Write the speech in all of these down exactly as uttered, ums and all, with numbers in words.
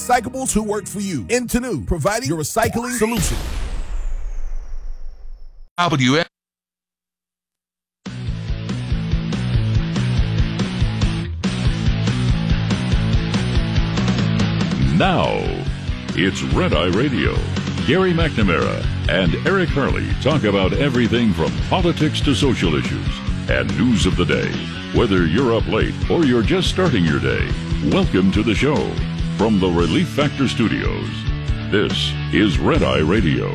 recyclables who work for you. Intenu, providing your recycling solution. W. Now, it's Red Eye Radio. Gary McNamara and Eric Harley talk about everything from politics to social issues and news of the day. Whether you're up late or you're just starting your day, welcome to the show. From the Relief Factor Studios, this is Red Eye Radio.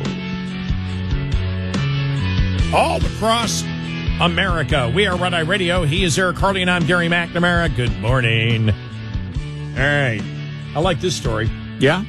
All across America, we are Red Eye Radio. He is Eric Harley, and I'm Gary McNamara. Good morning. All right. I like this story. Yeah?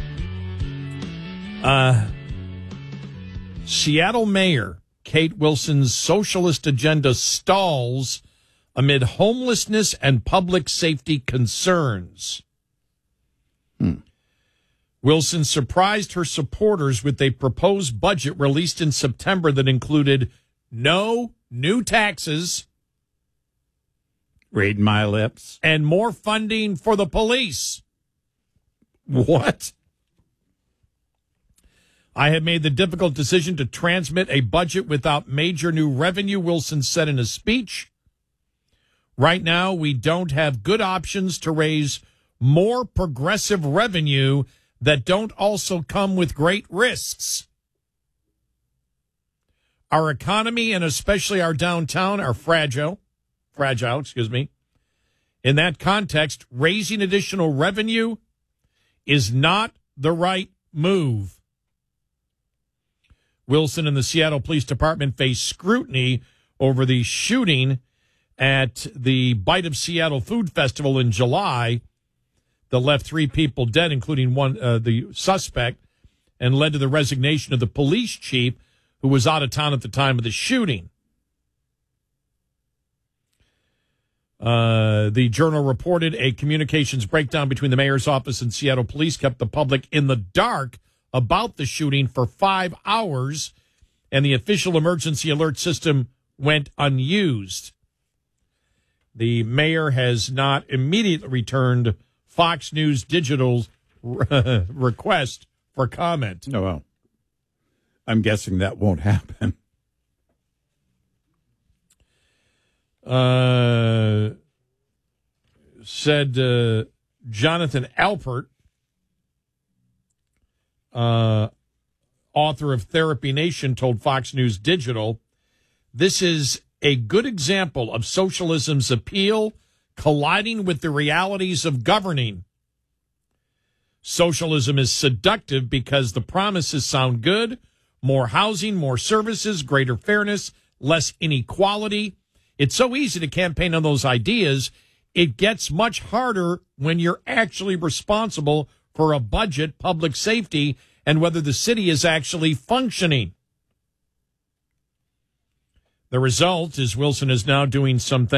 Uh, Seattle Mayor Kate Wilson's socialist agenda stalls amid homelessness and public safety concerns. Hmm. Wilson surprised her supporters with a proposed budget released in September that included no new taxes. Read my lips. And more funding for the police. What? I have made the difficult decision to transmit a budget without major new revenue, Wilson said in a speech. Right now, we don't have good options to raise more progressive revenue that don't also come with great risks. Our economy and especially our downtown are fragile, fragile, excuse me. In that context, raising additional revenue is not the right move. Wilson and the Seattle Police Department face scrutiny over the shooting at the Bite of Seattle Food Festival in July that left three people dead, including one, uh, the suspect, and led to the resignation of the police chief, who was out of town at the time of the shooting. Uh, the Journal reported a communications breakdown between the mayor's office and Seattle police kept the public in the dark about the shooting for five hours, and the official emergency alert system went unused. The mayor has not immediately returned Fox News Digital's request for comment. No, well, I'm guessing that won't happen. Uh, said uh, Jonathan Alpert, uh, author of Therapy Nation, told Fox News Digital, this is a good example of socialism's appeal colliding with the realities of governing. Socialism is seductive because the promises sound good: more housing, more services, greater fairness, less inequality. It's so easy to campaign on those ideas. It gets much harder when you're actually responsible for a budget, public safety, and whether the city is actually functioning. The result is Wilson is now doing some things